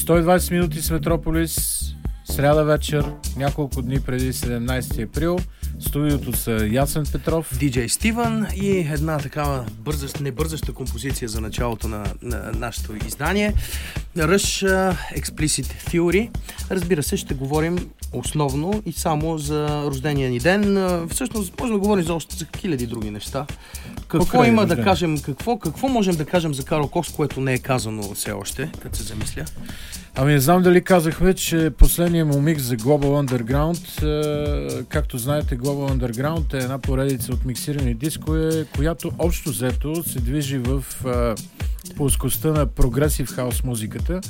120 минути с Метрополис, сряда вечер, няколко дни преди 17 април. Студиото са Ясен Петров, диджей Стивън и една такава небързаща композиция за началото на нашето издание. Rush Explicit Fury. Разбира се, ще говорим основно и само за рождения ни ден. Всъщност, можем да говорим за още за хиляди други неща. Какво има да кажем, какво можем да кажем за Карл Кокс, което не е казано все още, като се замисля? Ами не знам дали казахме, че последният му микс за Global Underground, както знаете, Global Underground е една поредица от миксирани дискове, която общо взето се движи в плоскостта на прогресив хаус музиката,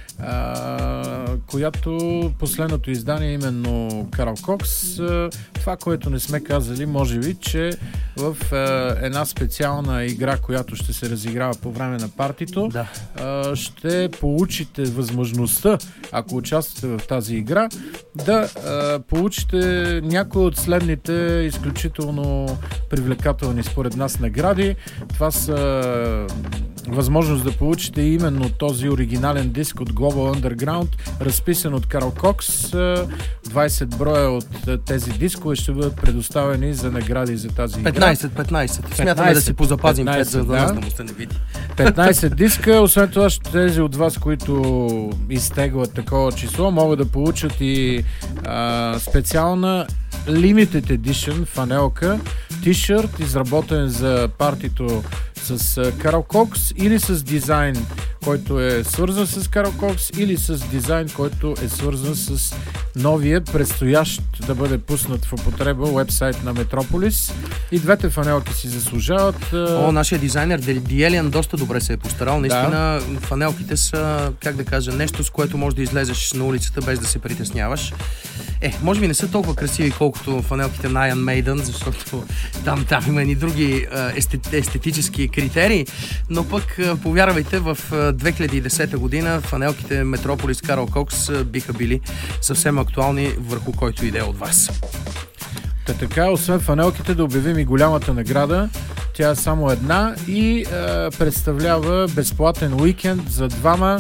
която последното издание е именно Карл Кокс. Това, което не сме казали, може би, че в една специална игра, която ще се разиграва по време на партито, ще получите възможността, ако участвате в тази игра, да получите някои от следните изключително привлекателни според нас награди. Това са възможност да получите именно този оригинален диск от Global Underground, разписан от Карл Кокс. 20 броя от тези дискове ще бъдат предоставени за награди за тази игра. 15. Смятаме да си позапазим 5, за да не се не види. 15 диска. Освен това, тези от вас, които изтеглят такова число, могат да получат и специална Limited Edition фанелка, тишърт, изработен за партито с Карл Кокс или с дизайн, който е свързан с Карл Кокс, или с дизайн, който е свързан с новия, предстоящ да бъде пуснат в употреба уебсайт на Метрополис. И двете фанелки си заслужават. Нашия дизайнер Диелиан доста добре се е постарал. Наистина фанелките са, как да кажа, нещо, с което можеш да излезеш на улицата без да се притесняваш. Може би не са толкова красиви, колкото фанелките на Iron Maiden, защото там има и други естетически критерии, но пък повярвайте, в 2010 година фанелките Метрополис Карл Кокс биха били съвсем актуални върху който иде от вас. Така, освен фанелките, да обявим и голямата награда. Тя е само една и представлява безплатен уикенд за двама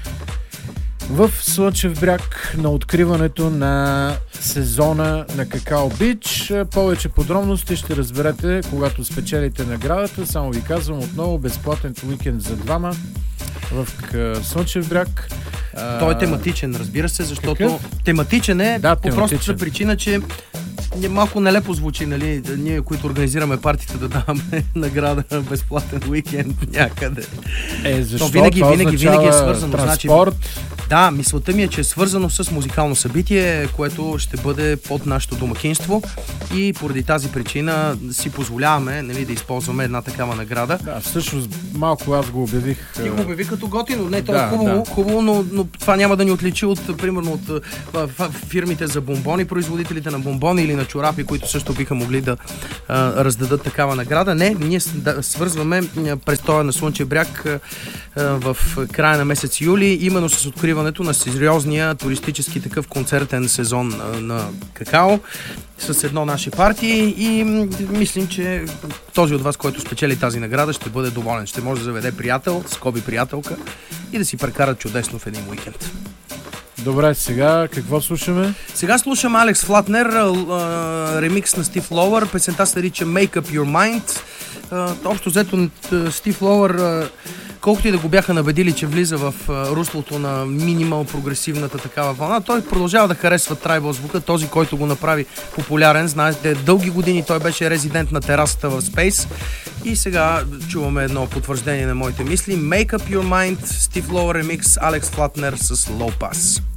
в Слънчев бряг на откриването на сезона на Какао Бич. Повече подробности ще разберете, когато спечелите наградата. Само ви казвам отново, безплатен уикенд за двама в Слънчев бряг. Той е тематичен, разбира се, защото тематичен е по простата причина, че малко нелепо звучи, нали, ние, които организираме партията, да даваме награда безплатен уикенд някъде. Защо? Винаги е свързано. Транспорт. Да, мисълта ми е, че е свързано с музикално събитие, което ще бъде под нашето домакинство и поради тази причина си позволяваме, нали, да използваме една такава награда. Да, всъщност малко аз го обявих. Ти го обяви като готино. Не, то е хубаво, но това няма да ни отличи от, примерно, от фирмите за бомбони, производителите на бомбони или на чорапи, които също биха могли да раздадат такава награда. Не, ние свързваме престоя на Слънчев бряг в края на месец юли, именно с откриването на сериозния туристически такъв концертен сезон на Какао с едно наше партии и мислим, че този от вас, който спечели тази награда, ще бъде доволен. Ще може да заведе приятел, скоби приятелка и да си прекарат чудесно в един уикенд. Добре, сега какво слушаме? Сега слушам Алекс Флатнер, ремикс на Стив Лоуър. Песента се нарича Make Up Your Mind. Общо взето Стив Лоуър, колкото и да го бяха набедили, че влиза в руслото на минимал прогресивната такава вълна, той продължава да харесва трайбъл звука, този, който го направи популярен. Знаете, дълги години той беше резидент на терасата в Space и сега чуваме едно потвърждение на моите мисли. Make Up Your Mind, Стив Лоуър ремикс, Алекс Флатнер с Low Pass.